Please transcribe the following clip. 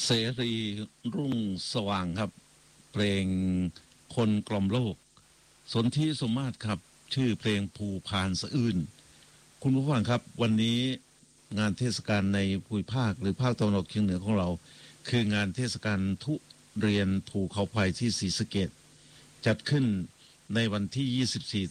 เสรีรุ่งสว่างครับเพลงคนกล่อมโลกสนธิสมมาตรครับชื่อเพลงภูพานสะอื้นคุณผู้ฟังครับวันนี้งานเทศกาลในภูมิภาคหรือภาคตะวันออกเฉียงเหนือของเราคืองานเทศกาลทุเรียนภูเขาไฟที่ศรีสะเกษจัดขึ้นในวันที่24